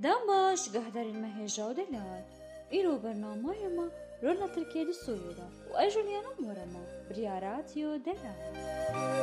داماش قهدر المهجة ودلال إيرو برنامج ما رونا تركيا دي سويدا وأجل ينام ورما برياراتيو دلال